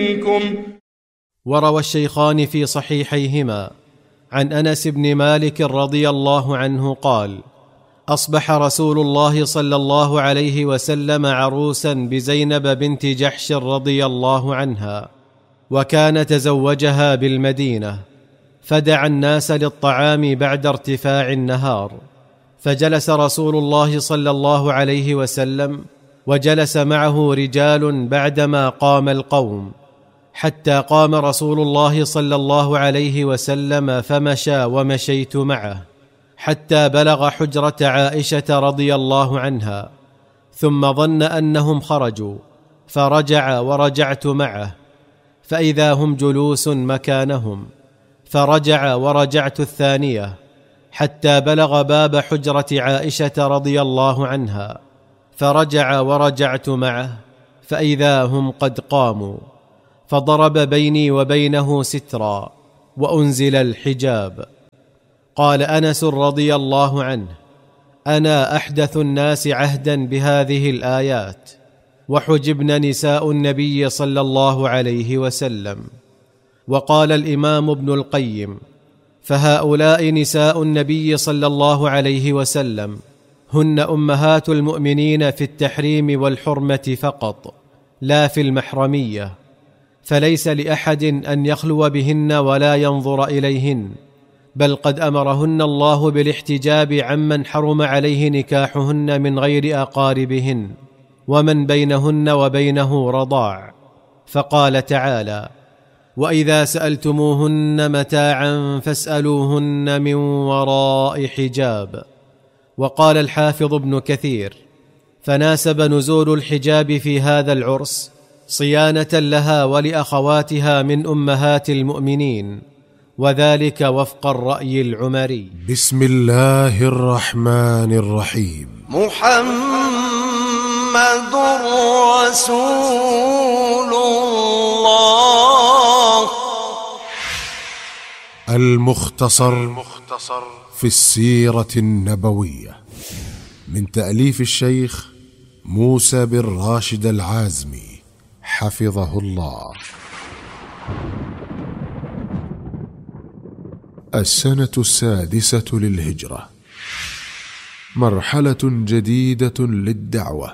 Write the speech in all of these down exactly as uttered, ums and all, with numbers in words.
وروى الشيخان في صحيحيهما عن أنس بن مالك رضي الله عنه قال: أصبح رسول الله صلى الله عليه وسلم عروسا بزينب بنت جحش رضي الله عنها، وكان تزوجها بالمدينة، فدعا الناس للطعام بعد ارتفاع النهار، فجلس رسول الله صلى الله عليه وسلم وجلس معه رجال بعدما قام القوم، حتى قام رسول الله صلى الله عليه وسلم فمشى ومشيت معه حتى بلغ حجرة عائشة رضي الله عنها، ثم ظن أنهم خرجوا فرجع ورجعت معه، فإذا هم جلوس مكانهم، فرجع ورجعت الثانية حتى بلغ باب حجرة عائشة رضي الله عنها، فرجع ورجعت معه، فإذا هم قد قاموا، فضرب بيني وبينه سترا وأنزل الحجاب. قال أنس رضي الله عنه: أنا أحدث الناس عهدا بهذه الآيات، وحجبن نساء النبي صلى الله عليه وسلم. وقال الإمام ابن القيم: فهؤلاء نساء النبي صلى الله عليه وسلم هن أمهات المؤمنين في التحريم والحرمة فقط، لا في المحرمية، فليس لأحد أن يخلو بهن ولا ينظر إليهن، بل قد أمرهن الله بالاحتجاب عمن حرم عليه نكاحهن من غير أقاربهن ومن بينهن وبينه رضاع، فقال تعالى: وإذا سألتموهن متاعا فاسألوهن من وراء حجاب. وقال الحافظ ابن كثير: فناسب نزول الحجاب في هذا العرس صيانة لها ولأخواتها من أمهات المؤمنين، وذلك وفق الرأي العمري. بسم الله الرحمن الرحيم. محمد رسول الله. المختصر في السيرة النبوية، من تأليف الشيخ موسى بن راشد العازمي حفظه الله. السنة السادسة للهجرة، مرحلة جديدة للدعوة.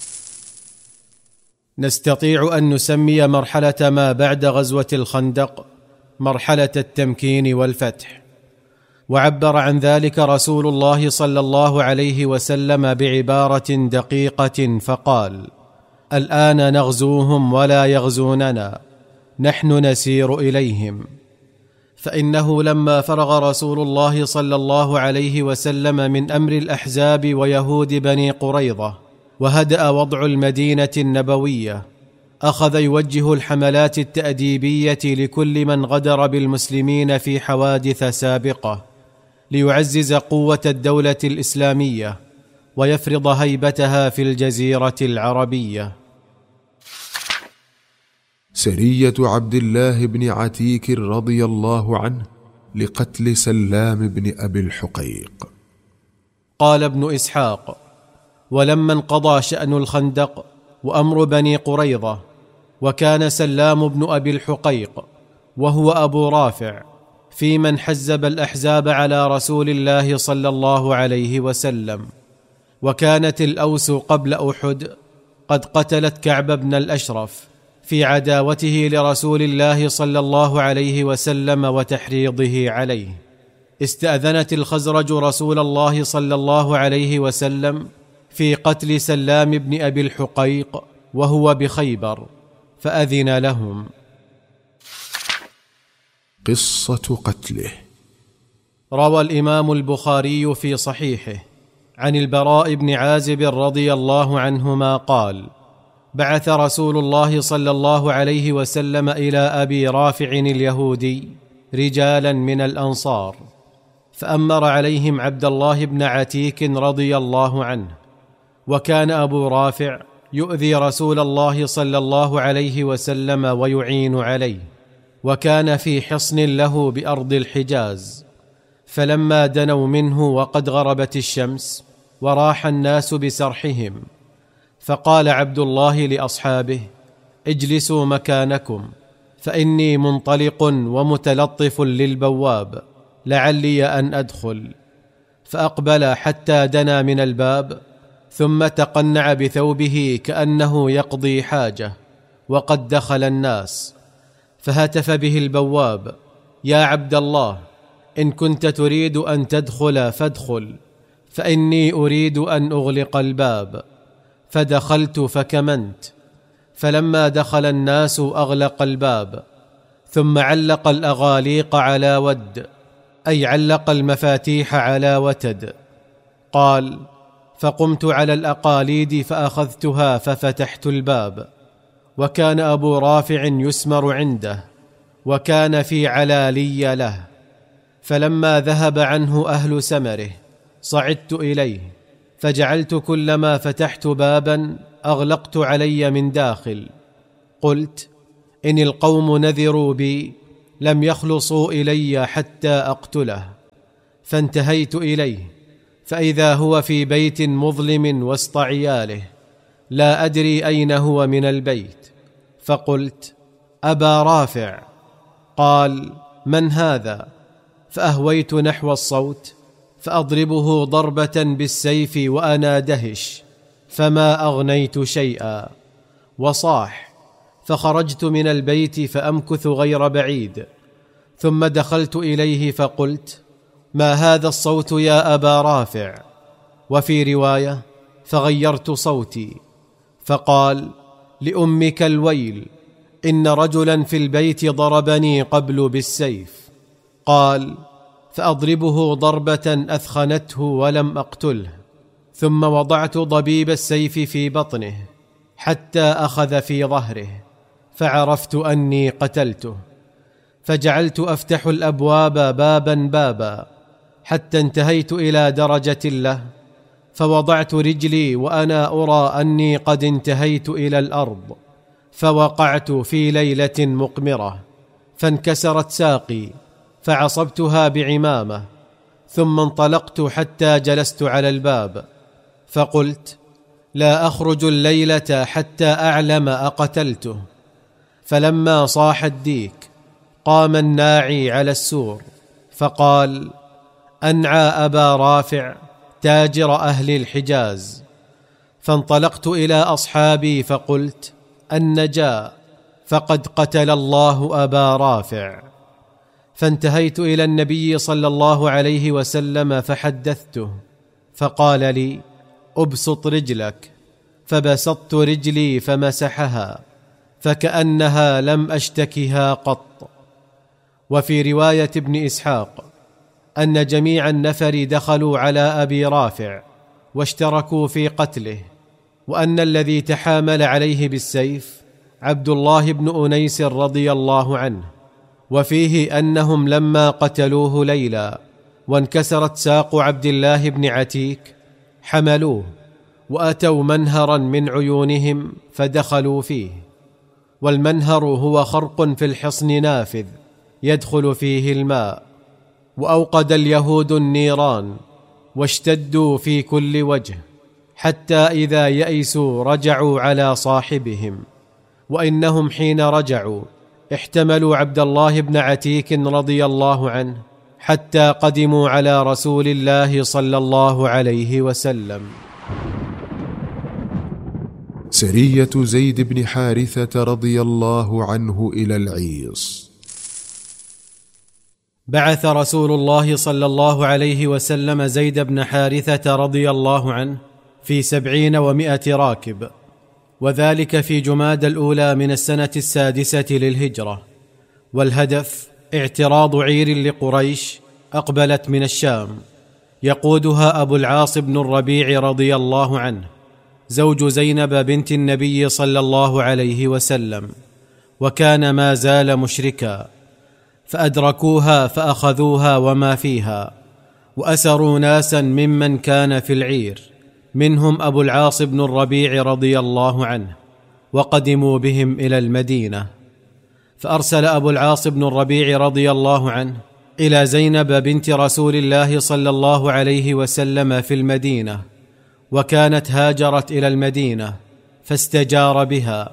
نستطيع أن نسمي مرحلة ما بعد غزوة الخندق مرحلة التمكين والفتح، وعبر عن ذلك رسول الله صلى الله عليه وسلم بعبارة دقيقة فقال: الآن نغزوهم ولا يغزوننا، نحن نسير إليهم. فإنه لما فرغ رسول الله صلى الله عليه وسلم من أمر الأحزاب ويهود بني قريظة وهدأ وضع المدينة النبوية، أخذ يوجه الحملات التأديبية لكل من غدر بالمسلمين في حوادث سابقة، ليعزز قوة الدولة الإسلامية ويفرض هيبتها في الجزيرة العربية. سرية عبد الله بن عتيك رضي الله عنه لقتل سلام بن أبي الحقيق. قال ابن إسحاق: ولما انقضى شأن الخندق وأمر بني قريظة، وكان سلام بن أبي الحقيق وهو أبو رافع في من حزب الأحزاب على رسول الله صلى الله عليه وسلم، وكانت الأوس قبل أحد قد قتلت كعب بن الأشرف في عداوته لرسول الله صلى الله عليه وسلم وتحريضه عليه. استأذنت الخزرج رسول الله صلى الله عليه وسلم في قتل سلام بن أبي الحقيق وهو بخيبر، فأذن لهم. قصة قتله. روى الإمام البخاري في صحيحه عن البراء بن عازب رضي الله عنهما قال: بعث رسول الله صلى الله عليه وسلم إلى أبي رافع اليهودي رجالا من الأنصار، فأمر عليهم عبد الله بن عتيك رضي الله عنه، وكان أبو رافع يؤذي رسول الله صلى الله عليه وسلم ويعين عليه، وكان في حصن له بأرض الحجاز. فلما دنوا منه وقد غربت الشمس وراح الناس بسرحهم، فقال عبد الله لأصحابه: اجلسوا مكانكم، فإني منطلق ومتلطف للبواب، لعلي أن أدخل. فأقبل حتى دنا من الباب، ثم تقنع بثوبه كأنه يقضي حاجة، وقد دخل الناس. فهتف به البواب: يا عبد الله، إن كنت تريد أن تدخل فادخل، فإني أريد أن أغلق الباب. فدخلت فكمنت. فلما دخل الناس أغلق الباب، ثم علق الأغاليق على ود، أي علق المفاتيح على وتد. قال: فقمت على الأقاليد فأخذتها ففتحت الباب، وكان أبو رافع يسمر عنده، وكان في علالي له. فلما ذهب عنه أهل سمره صعدت إليه، فجعلت كلما فتحت بابا أغلقت علي من داخل. قلت: إن القوم نذروا بي لم يخلصوا إلي حتى أقتله. فانتهيت إليه، فإذا هو في بيت مظلم وسط عياله، لا أدري أين هو من البيت. فقلت: أبا رافع. قال: من هذا؟ فأهويت نحو الصوت فأضربه ضربة بالسيف وأنا دهش، فما أغنيت شيئا. وصاح. فخرجت من البيت فأمكث غير بعيد، ثم دخلت إليه فقلت: ما هذا الصوت يا أبا رافع؟ وفي رواية: فغيرت صوتي. فقال: لأمك الويل، إن رجلا في البيت ضربني قبل بالسيف. قال: فأضربه ضربة أثخنته ولم أقتله، ثم وضعت ضبيب السيف في بطنه حتى أخذ في ظهره، فعرفت أني قتلته. فجعلت أفتح الأبواب بابا بابا حتى انتهيت إلى درجة له، فوضعت رجلي وأنا أرى أني قد انتهيت إلى الأرض، فوقعت في ليلة مقمرة، فانكسرت ساقي، فعصبتها بعمامة، ثم انطلقت حتى جلست على الباب، فقلت: لا أخرج الليلة حتى أعلم أقتلته. فلما صاح الديك قام الناعي على السور فقال: أنعى أبا رافع تاجر أهل الحجاز. فانطلقت إلى أصحابي فقلت: النجاة، فقد قتل الله أبا رافع. فانتهيت إلى النبي صلى الله عليه وسلم فحدثته، فقال لي: أبسط رجلك. فبسطت رجلي فمسحها، فكأنها لم أشتكها قط. وفي رواية ابن إسحاق أن جميع النفر دخلوا على أبي رافع واشتركوا في قتله، وأن الذي تحامل عليه بالسيف عبد الله بن أنيس رضي الله عنه. وفيه أنهم لما قتلوه ليلا وانكسرت ساق عبد الله بن عتيك حملوه وأتوا منهرا من عيونهم فدخلوا فيه. والمنهر هو خرق في الحصن نافذ يدخل فيه الماء. وأوقد اليهود النيران واشتدوا في كل وجه، حتى إذا يئسوا رجعوا على صاحبهم. وإنهم حين رجعوا احتملوا عبد الله بن عتيك رضي الله عنه حتى قدموا على رسول الله صلى الله عليه وسلم. سرية زيد بن حارثة رضي الله عنه إلى العيص. بعث رسول الله صلى الله عليه وسلم زيد بن حارثة رضي الله عنه في سبعين ومائة راكب، وذلك في جماد الأولى من السنة السادسة للهجرة. والهدف اعتراض عير لقريش أقبلت من الشام، يقودها أبو العاص بن الربيع رضي الله عنه، زوج زينب بنت النبي صلى الله عليه وسلم، وكان ما زال مشركا. فأدركوها فأخذوها وما فيها، وأسروا ناسا ممن كان في العير، منهم أبو العاص بن الربيع رضي الله عنه، وقدموا بهم إلى المدينة. فأرسل أبو العاص بن الربيع رضي الله عنه إلى زينب بنت رسول الله صلى الله عليه وسلم في المدينة، وكانت هاجرت إلى المدينة، فاستجار بها،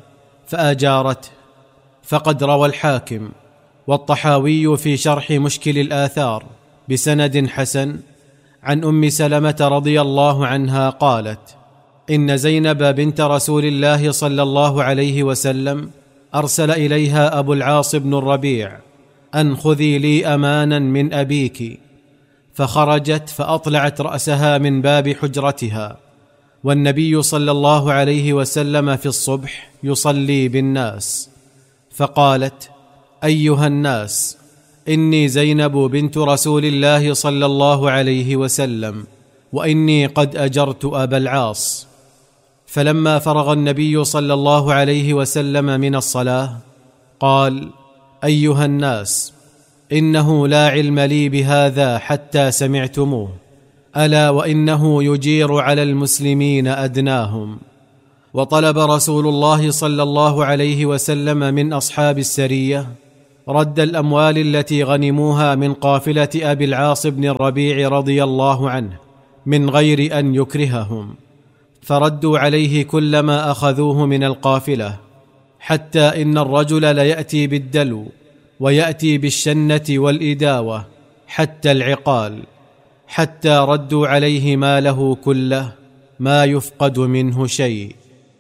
فأجارته. فقد روى الحاكم والطحاوي في شرح مشكل الآثار بسند حسن عن أم سلمة رضي الله عنها قالت: إن زينب بنت رسول الله صلى الله عليه وسلم أرسل إليها أبو العاص بن الربيع أن خذي لي أمانا من أبيك، فخرجت فأطلعت رأسها من باب حجرتها، والنبي صلى الله عليه وسلم في الصبح يصلي بالناس، فقالت: أيها الناس، إني زينب بنت رسول الله صلى الله عليه وسلم، وإني قد أجرت أبا العاص. فلما فرغ النبي صلى الله عليه وسلم من الصلاة قال: أيها الناس، إنه لا علم لي بهذا حتى سمعتموه، ألا وإنه يجير على المسلمين أدناهم. وطلب رسول الله صلى الله عليه وسلم من أصحاب السرية رد الأموال التي غنموها من قافلة أبي العاص بن الربيع رضي الله عنه من غير أن يكرههم، فردوا عليه كل ما أخذوه من القافلة، حتى إن الرجل ليأتي بالدلو ويأتي بالشنة والإداوة حتى العقال، حتى ردوا عليه ماله كله ما يفقد منه شيء.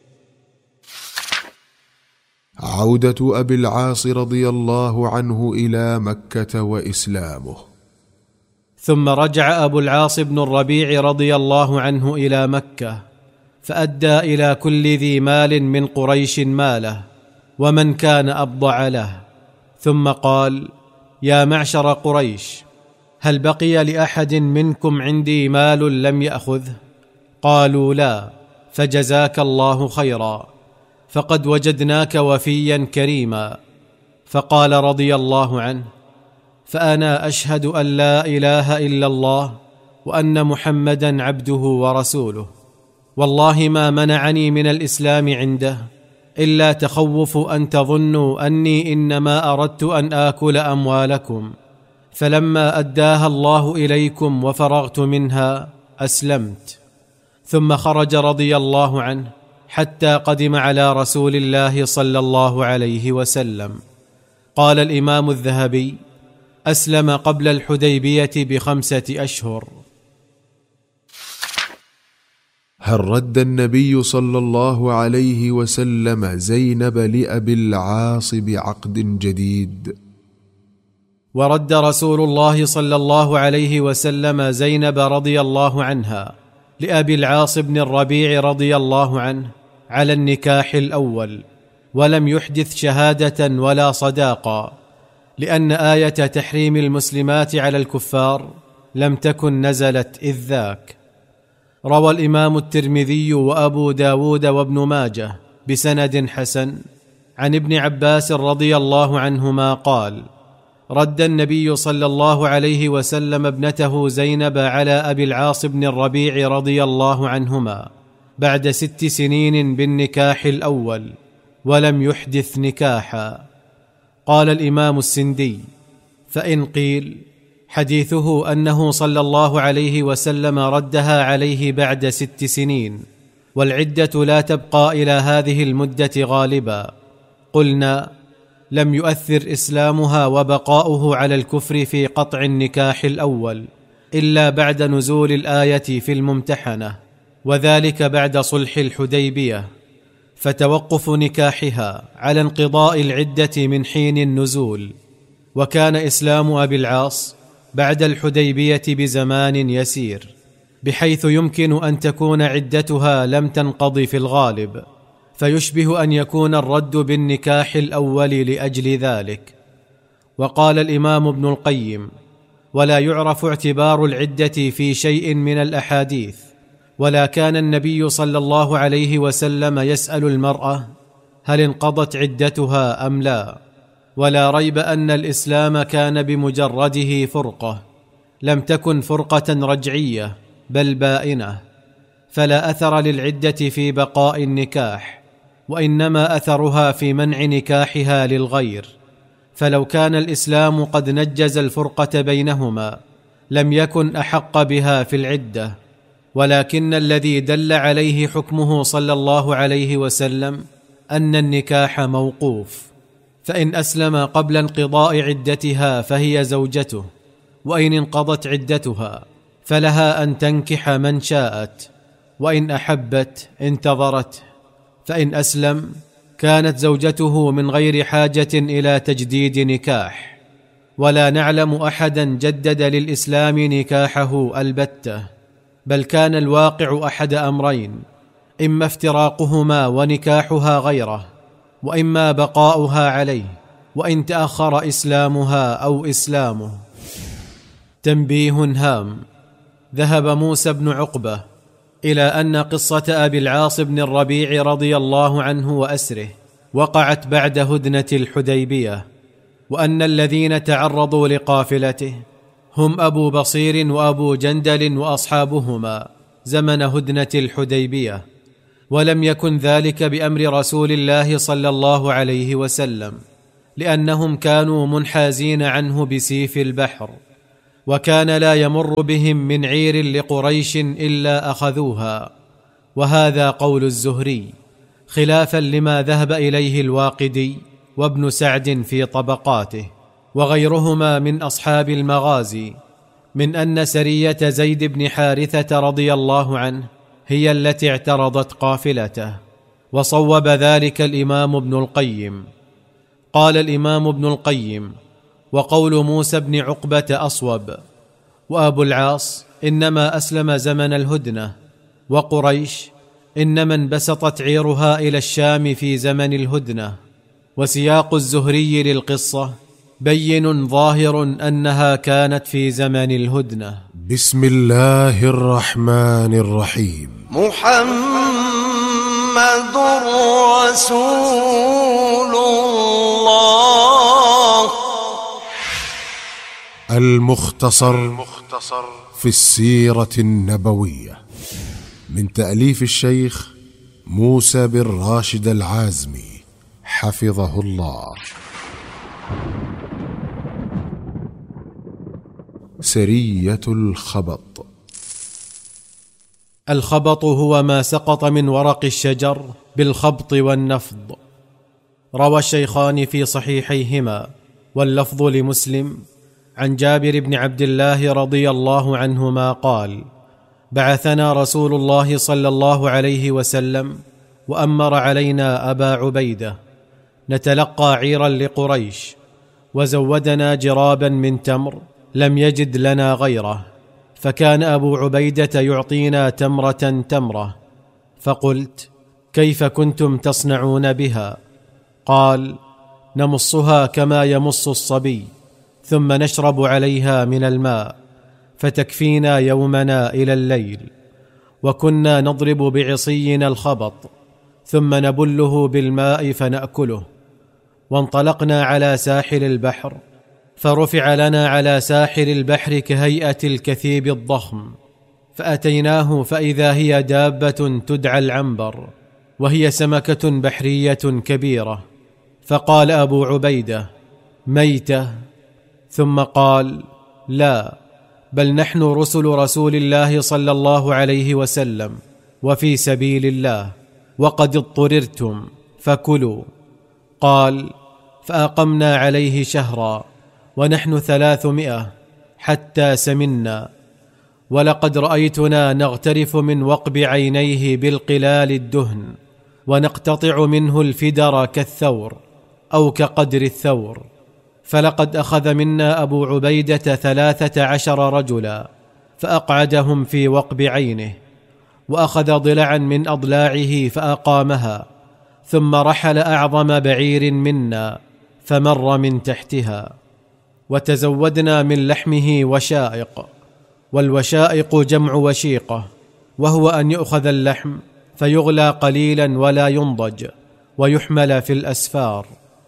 عودة أبي العاص رضي الله عنه إلى مكة وإسلامه. ثم رجع أبو العاص بن الربيع رضي الله عنه إلى مكة، فأدى إلى كل ذي مال من قريش ماله ومن كان أبضع له، ثم قال: يا معشر قريش، هل بقي لأحد منكم عندي مال لم يأخذه؟ قالوا: لا. فجزاك الله خيرا، فقد وجدناك وفيا كريما. فقال رضي الله عنه: فأنا أشهد أن لا إله إلا الله وأن محمدا عبده ورسوله، والله ما منعني من الإسلام عنده إلا تخوف أن تظنوا أني إنما أردت أن آكل أموالكم، فلما أداها الله إليكم وفرغت منها أسلمت. ثم خرج رضي الله عنه حتى قدم على رسول الله صلى الله عليه وسلم. قال الإمام الذهبي: أسلم قبل الحديبية بخمسة أشهر. هل رد النبي صلى الله عليه وسلم زينب لأبي العاص بعقد جديد؟ ورد رسول الله صلى الله عليه وسلم زينب رضي الله عنها لأبي العاص بن الربيع رضي الله عنه على النكاح الأول، ولم يحدث شهادة ولا صداقة، لأن آية تحريم المسلمات على الكفار لم تكن نزلت إذ ذاك. روى الإمام الترمذي وأبو داود وابن ماجه بسند حسن عن ابن عباس رضي الله عنهما قال: رد النبي صلى الله عليه وسلم ابنته زينب على أبي العاص بن الربيع رضي الله عنهما بعد ست سنين بالنكاح الأول، ولم يحدث نكاحا. قال الإمام السندي: فإن قيل حديثه أنه صلى الله عليه وسلم ردها عليه بعد ست سنين، والعدة لا تبقى إلى هذه المدة غالبا، قلنا: لم يؤثر إسلامها وبقاؤه على الكفر في قطع النكاح الأول إلا بعد نزول الآية في الممتحنة، وذلك بعد صلح الحديبية، فتوقف نكاحها على انقضاء العدة من حين النزول. وكان إسلام أبي العاص بعد الحديبية بزمان يسير، بحيث يمكن أن تكون عدتها لم تنقض في الغالب، فيشبه أن يكون الرد بالنكاح الأول لأجل ذلك. وقال الإمام ابن القيم: ولا يعرف اعتبار العدة في شيء من الأحاديث، ولا كان النبي صلى الله عليه وسلم يسأل المرأة هل انقضت عدتها أم لا، ولا ريب أن الإسلام كان بمجرده فرقة، لم تكن فرقة رجعية بل بائنة، فلا أثر للعدة في بقاء النكاح، وإنما أثرها في منع نكاحها للغير. فلو كان الإسلام قد نجز الفرقة بينهما لم يكن أحق بها في العدة، ولكن الذي دل عليه حكمه صلى الله عليه وسلم أن النكاح موقوف، فإن أسلم قبل انقضاء عدتها فهي زوجته، وإن انقضت عدتها فلها أن تنكح من شاءت، وإن أحبت انتظرت، فإن أسلم كانت زوجته من غير حاجة إلى تجديد نكاح. ولا نعلم أحدا جدد للإسلام نكاحه البتة، بل كان الواقع أحد أمرين: إما افتراقهما ونكاحها غيره، وإما بقاؤها عليه وإن تأخر إسلامها أو إسلامه. تنبيه هام: ذهب موسى بن عقبة إلى أن قصة أبي العاص بن الربيع رضي الله عنه وأسره وقعت بعد هدنة الحديبية، وأن الذين تعرضوا لقافلته هم أبو بصير وأبو جندل وأصحابهما زمن هدنة الحديبية، ولم يكن ذلك بأمر رسول الله صلى الله عليه وسلم، لأنهم كانوا منحازين عنه بسيف البحر، وكان لا يمر بهم من عير لقريش إلا أخذوها. وهذا قول الزهري خلافا لما ذهب إليه الواقدي وابن سعد في طبقاته وغيرهما من أصحاب المغازي، من أن سرية زيد بن حارثة رضي الله عنه هي التي اعترضت قافلته. وصوب ذلك الإمام ابن القيم. قال الإمام ابن القيم: وقول موسى بن عقبة أصوب، وأبو العاص إنما أسلم زمن الهدنة، وقريش إنما انبسطت عيرها إلى الشام في زمن الهدنة. وسياق الزهري للقصة بين ظاهر أنها كانت في زمن الهدنة. بسم الله الرحمن الرحيم. محمد رسول الله. المختصر في السيرة النبوية، من تأليف الشيخ موسى بن راشد العازمي حفظه الله. سرية الخبط. الخبط هو ما سقط من ورق الشجر بالخبط والنفض. روى الشيخان في صحيحيهما واللفظ لمسلم عن جابر بن عبد الله رضي الله عنهما قال: بعثنا رسول الله صلى الله عليه وسلم وأمر علينا أبا عبيدة نتلقى عيرا لقريش، وزودنا جرابا من تمر لم يجد لنا غيره، فكان أبو عبيدة يعطينا تمرة تمرة، فقلت: كيف كنتم تصنعون بها؟ قال: نمصها كما يمص الصبي، ثم نشرب عليها من الماء فتكفينا يومنا إلى الليل، وكنا نضرب بعصينا الخبط ثم نبله بالماء فنأكله. وانطلقنا على ساحل البحر، فرفع لنا على ساحل البحر كهيئة الكثيب الضخم، فأتيناه فإذا هي دابة تدعى العنبر، وهي سمكة بحرية كبيرة. فقال أبو عبيدة: ميتة؟ ثم قال: لا، بل نحن رسل رسول الله صلى الله عليه وسلم وفي سبيل الله، وقد اضطررتم فكلوا. قال: فأقمنا عليه شهرا ونحن ثلاثمائة حتى سمنا، ولقد رأيتنا نغترف من وقب عينيه بالقلال الدهن، ونقتطع منه الفدر كالثور أو كقدر الثور. فلقد أخذ منا أبو عبيدة ثلاثة عشر رجلا فأقعدهم في وقب عينه، وأخذ ضلعا من أضلاعه فأقامها، ثم رحل أعظم بعير منا فمر من تحتها. وتزودنا من لحمه وشائق، والوشائق جمع وشيقة، وهو أن يؤخذ اللحم فيغلى قليلا ولا ينضج ويحمل في الأسفار.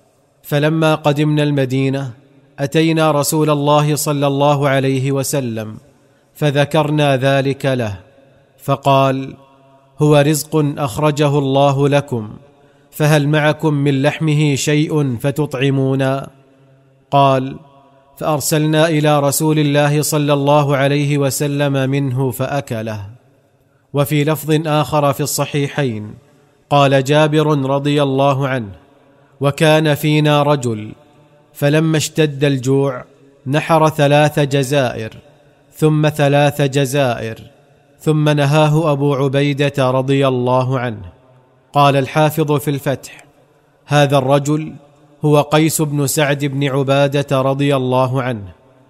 فلما قدمنا المدينة أتينا رسول الله صلى الله عليه وسلم فذكرنا ذلك له، فقال: هو رزق أخرجه الله لكم، فهل معكم من لحمه شيء فتطعمونا؟ قال: فأرسلنا إلى رسول الله صلى الله عليه وسلم منه فأكله. وفي لفظ آخر في الصحيحين قال جابر رضي الله عنه: وكان فينا رجل فلما اشتد الجوع نحر ثلاث جزائر ثم ثلاث جزائر ثم نهاه أبو عبيدة رضي الله عنه. قال الحافظ في الفتح: هذا الرجل هو قيس بن سعد بن عبادة رضي الله عنه.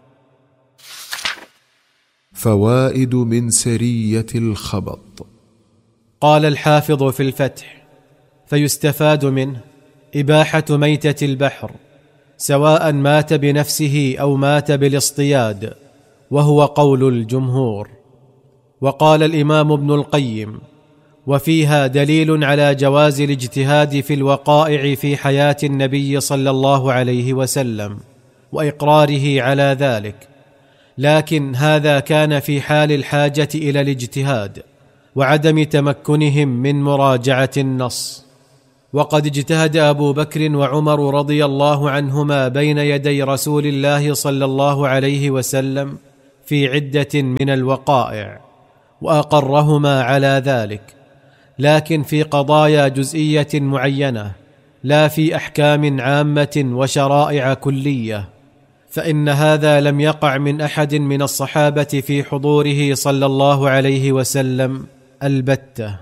فوائد من سرية الخبط. قال الحافظ في الفتح: فيستفاد منه إباحة ميتة البحر، سواء مات بنفسه أو مات بالاصطياد، وهو قول الجمهور. وقال الإمام ابن القيم: وفيها دليل على جواز الاجتهاد في الوقائع في حياة النبي صلى الله عليه وسلم وإقراره على ذلك، لكن هذا كان في حال الحاجة إلى الاجتهاد وعدم تمكنهم من مراجعة النص. وقد اجتهد أبو بكر وعمر رضي الله عنهما بين يدي رسول الله صلى الله عليه وسلم في عدة من الوقائع وأقرهما على ذلك، لكن في قضايا جزئية معينة، لا في أحكام عامة وشرائع كلية، فإن هذا لم يقع من أحد من الصحابة في حضوره صلى الله عليه وسلم البتة.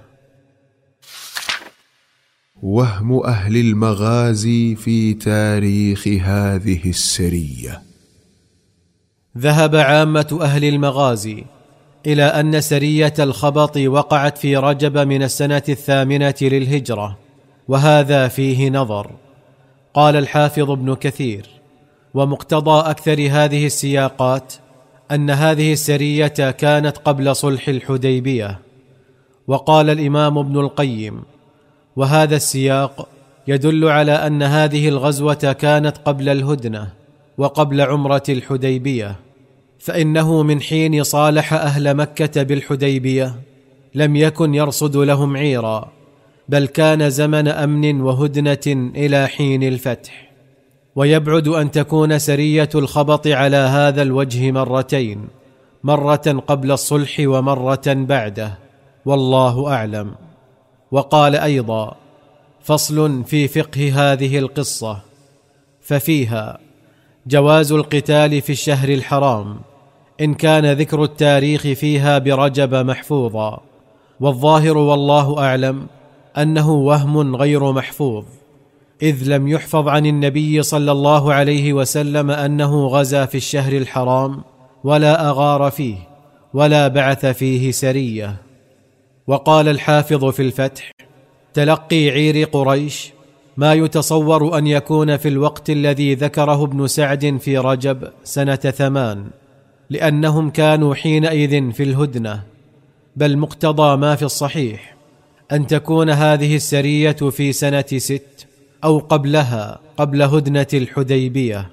وهم أهل المغازي في تاريخ هذه السرية. ذهب عامة أهل المغازي إلى أن سرية الخبط وقعت في رجب من السنة الثامنة للهجرة، وهذا فيه نظر. قال الحافظ ابن كثير: ومقتضى أكثر هذه السياقات أن هذه السرية كانت قبل صلح الحديبية. وقال الإمام ابن القيم: وهذا السياق يدل على أن هذه الغزوة كانت قبل الهدنة وقبل عمرة الحديبية، فإنه من حين صالح أهل مكة بالحديبية لم يكن يرصد لهم عيرا، بل كان زمن أمن وهدنة إلى حين الفتح. ويبعد أن تكون سرية الخبط على هذا الوجه مرتين، مرة قبل الصلح ومرة بعده، والله أعلم. وقال أيضا: فصل في فقه هذه القصة، ففيها جواز القتال في الشهر الحرام إن كان ذكر التاريخ فيها برجب محفوظا، والظاهر والله أعلم أنه وهم غير محفوظ، إذ لم يحفظ عن النبي صلى الله عليه وسلم أنه غزا في الشهر الحرام ولا أغار فيه ولا بعث فيه سرية. وقال الحافظ في الفتح: تلقي عير قريش ما يتصور أن يكون في الوقت الذي ذكره ابن سعد في رجب سنة ثمان، لأنهم كانوا حينئذ في الهدنة، بل مقتضى ما في الصحيح أن تكون هذه السرية في سنة ست أو قبلها، قبل هدنة الحديبية.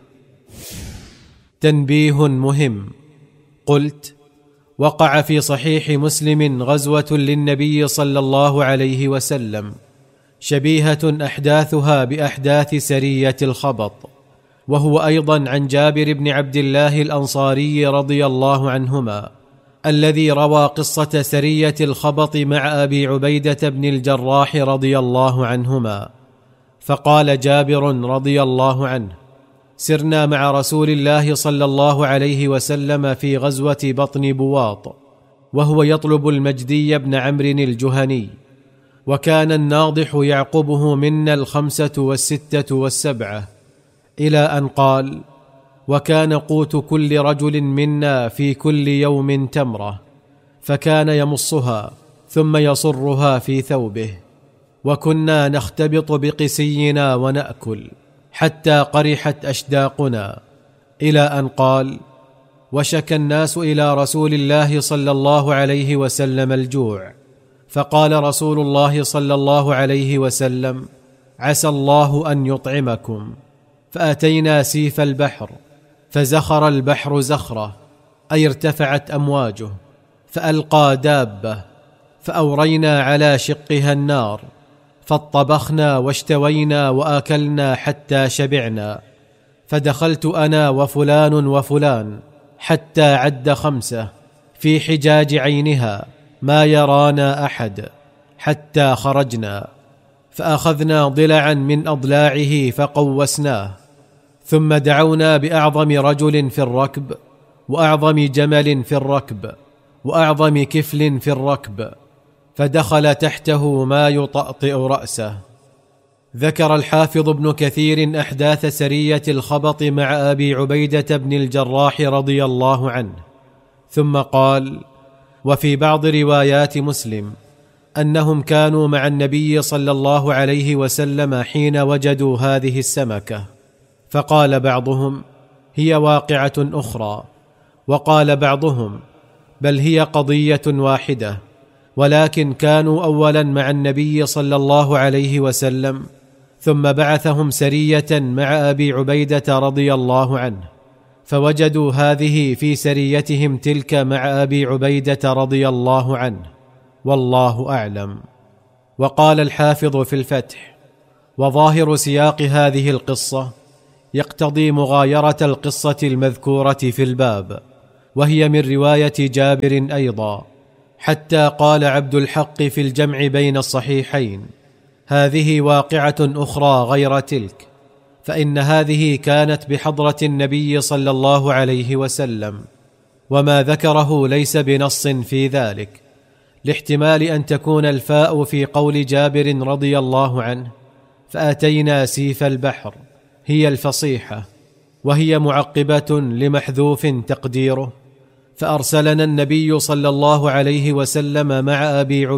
تنبيه مهم: قلت: وقع في صحيح مسلم غزوة للنبي صلى الله عليه وسلم شبيهة أحداثها بأحداث سرية الخبط، وهو أيضا عن جابر بن عبد الله الأنصاري رضي الله عنهما، الذي روى قصة سرية الخبط مع أبي عبيدة بن الجراح رضي الله عنهما. فقال جابر رضي الله عنه: سرنا مع رسول الله صلى الله عليه وسلم في غزوة بطن بواط، وهو يطلب المجدي بن عمرو الجهني، وكان الناضح يعقبه منا الخمسة والستة والسبعة، إلى أن قال: وكان قوت كل رجل منا في كل يوم تمرة، فكان يمصها ثم يصرها في ثوبه، وكنا نختبط بقسينا ونأكل حتى قرحت أشداقنا، إلى أن قال: وشك الناس إلى رسول الله صلى الله عليه وسلم الجوع، فقال رسول الله صلى الله عليه وسلم: عسى الله أن يطعمكم. فأتينا سيف البحر، فزخر البحر زخرة، أي ارتفعت أمواجه، فألقى دابة، فأورينا على شقها النار، فاطبخنا واشتوينا وآكلنا حتى شبعنا، فدخلت أنا وفلان وفلان حتى عد خمسة في حجاج عينها ما يرانا أحد، حتى خرجنا، فأخذنا ضلعا من أضلاعه فقوسناه، ثم دعونا بأعظم رجل في الركب، وأعظم جمل في الركب، وأعظم كفل في الركب، فدخل تحته ما يطأطئ رأسه. ذكر الحافظ ابن كثير أحداث سرية الخبط مع أبي عبيدة بن الجراح رضي الله عنه، ثم قال: وفي بعض روايات مسلم أنهم كانوا مع النبي صلى الله عليه وسلم حين وجدوا هذه السمكة، فقال بعضهم: هي واقعة أخرى، وقال بعضهم: بل هي قضية واحدة، ولكن كانوا أولا مع النبي صلى الله عليه وسلم، ثم بعثهم سرية مع أبي عبيدة رضي الله عنه، فوجدوا هذه في سريتهم تلك مع أبي عبيدة رضي الله عنه، والله أعلم. وقال الحافظ في الفتح: وظاهر سياق هذه القصة يقتضي مغايرة القصة المذكورة في الباب، وهي من رواية جابر أيضا، حتى قال عبد الحق في الجمع بين الصحيحين: هذه واقعة أخرى غير تلك، فإن هذه كانت بحضرة النبي صلى الله عليه وسلم، وما ذكره ليس بنص في ذلك، لاحتمال أن تكون الفاء في قول جابر رضي الله عنه: فأتينا سيف البحر، هي الفصيحة، وهي معقبة لمحذوف تقديره: فأرسلنا النبي صلى الله عليه وسلم مع أبي عبيدة